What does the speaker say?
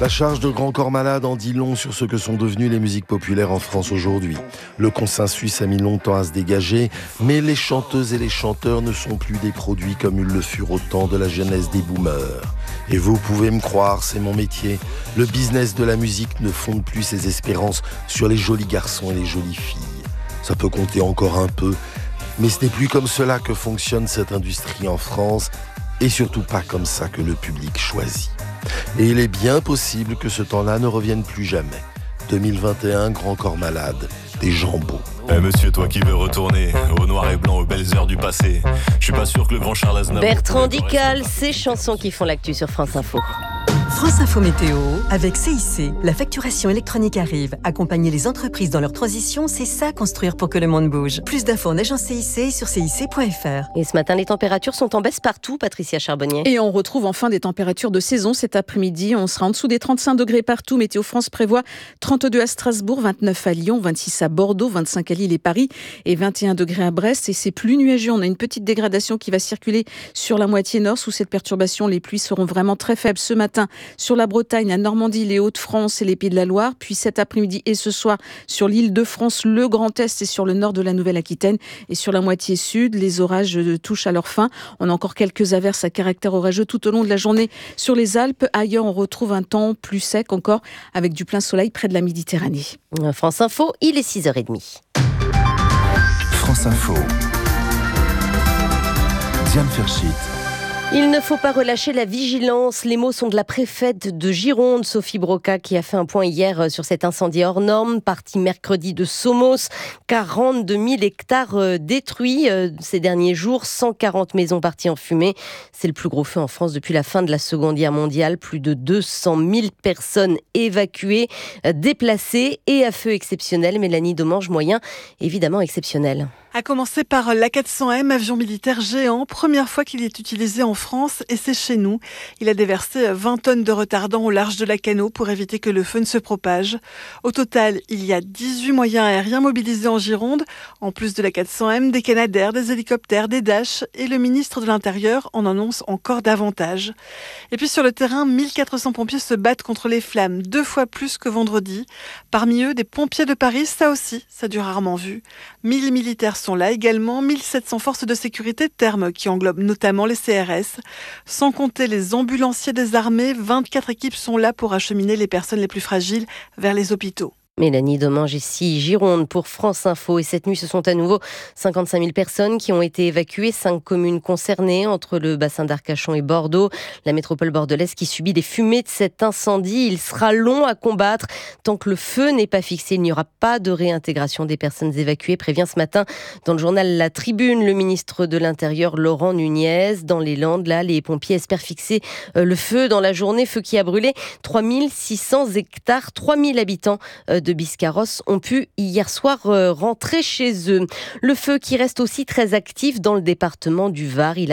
La charge de Grand Corps Malade en dit long sur ce que sont devenues les musiques populaires en France aujourd'hui. Le consensus a mis longtemps à se dégager, mais les chanteuses et les chanteurs ne sont plus des produits comme ils le furent au temps de la jeunesse des boomers. Et vous pouvez me croire, c'est mon métier. Le business de la musique ne fonde plus ses espérances sur les jolis garçons et les jolies filles. Ça peut compter encore un peu, mais ce n'est plus comme cela que fonctionne cette industrie en France, et surtout pas comme ça que le public choisit. Et il est bien possible que ce temps-là ne revienne plus jamais. 2021, Grand Corps Malade, des jambons. Monsieur, toi qui veux retourner au noir et blanc, aux belles heures du passé, je suis pas sûr que le grand Charles Aznavour... Bertrand Dical, ces chansons qui font l'actu sur France Info. France Info Météo, avec CIC, la facturation électronique arrive. Accompagner les entreprises dans leur transition, c'est ça construire pour que le monde bouge. Plus d'infos en agence CIC sur cic.fr. Et ce matin, les températures sont en baisse partout, Patricia Charbonnier. Et on retrouve enfin des températures de saison cet après-midi. On sera en dessous des 35 degrés partout. Météo France prévoit 32 à Strasbourg, 29 à Lyon, 26 à Bordeaux, 25 à Lille et Paris et 21 degrés à Brest. Et c'est plus nuageux. On a une petite dégradation qui va circuler sur la moitié nord. Sous cette perturbation, les pluies seront vraiment très faibles ce matin sur la Bretagne, la Normandie, les Hauts-de-France et les Pays de la Loire. Puis cet après-midi et ce soir sur l'Île-de-France, le Grand Est et sur le nord de la Nouvelle-Aquitaine. Et sur la moitié sud, les orages touchent à leur fin. On a encore quelques averses à caractère orageux tout au long de la journée sur les Alpes. Ailleurs, on retrouve un temps plus sec encore avec du plein soleil près de la Méditerranée. France Info, il est 6h30. France Info. Diane Ferchit. Il ne faut pas relâcher la vigilance. Les mots sont de la préfète de Gironde, Sophie Broca, qui a fait un point hier sur cet incendie hors norme, parti mercredi de Somos. 42 000 hectares détruits ces derniers jours, 140 maisons parties en fumée. C'est le plus gros feu en France depuis la fin de la Seconde Guerre mondiale. Plus de 200 000 personnes évacuées, déplacées et à feu exceptionnel. Mélanie Domange, moyen évidemment exceptionnel. À commencer par l'A400M, avion militaire géant, première fois qu'il est utilisé en France et c'est chez nous. Il a déversé 20 tonnes de retardant au large de Lacanau pour éviter que le feu ne se propage. Au total, il y a 18 moyens aériens mobilisés en Gironde. En plus de l'A400M, des Canadair, des hélicoptères, des Dash et le ministre de l'Intérieur en annonce encore davantage. Et puis sur le terrain, 1400 pompiers se battent contre les flammes, 2 fois plus que vendredi. Parmi eux, des pompiers de Paris, ça aussi, ça dure rarement vu. 1000 militaires sont là également, 1700 forces de sécurité, terme qui englobe notamment les CRS. Sans compter les ambulanciers des armées, 24 équipes sont là pour acheminer les personnes les plus fragiles vers les hôpitaux. Mélanie Domange ici, Gironde pour France Info. Et cette nuit, ce sont à nouveau 55 000 personnes qui ont été évacuées. 5 communes concernées entre le bassin d'Arcachon et Bordeaux. La métropole bordelaise qui subit les fumées de cet incendie. Il sera long à combattre. Tant que le feu n'est pas fixé, il n'y aura pas de réintégration des personnes évacuées. Prévient ce matin dans le journal La Tribune le ministre de l'Intérieur Laurent Nunez. Dans les Landes, là, les pompiers espèrent fixer le feu dans la journée. Feu qui a brûlé 3600 hectares, 3000 habitants de Biscarrosse ont pu hier soir rentrer chez eux. Le feu qui reste aussi très actif dans le département du Var.